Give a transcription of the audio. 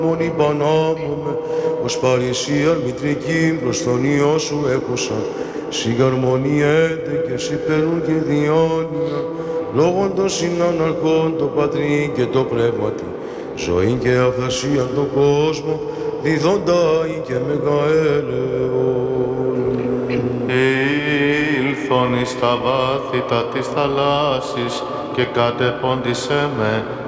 Μόνη πανάμομαι, ως παρησίαν μητρική προς τον Υιό σου έκουσα. Συγκαρμονιέται και συμπερούν και διάνοια, λόγων των συναναρχών, το Πατρί και το Πνεύματι, ζωή και αυθασίαν τον κόσμο, διδόντα και μεγαέλεον. Ήλθον εις τα βάθητα της θαλάσσης και κατεπόντισέ με